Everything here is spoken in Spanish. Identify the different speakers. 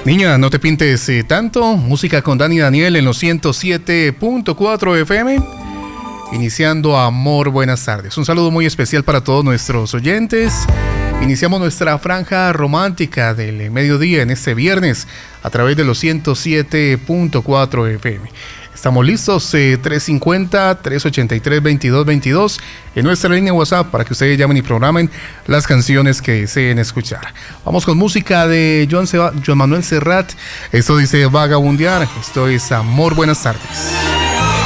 Speaker 1: Niña, no te pintes tanto. Música con Dani Daniel en los 107.4 FM. Iniciando Amor, buenas tardes. Un saludo muy especial para todos nuestros oyentes. Iniciamos nuestra franja romántica del mediodía en este viernes a través de los 107.4 FM. Estamos listos, 350-383-2222 en nuestra línea WhatsApp para que ustedes llamen y programen las canciones que deseen escuchar. Vamos con música de Joan Manuel Serrat. Esto dice Vagabundear. Esto es Amor, buenas tardes.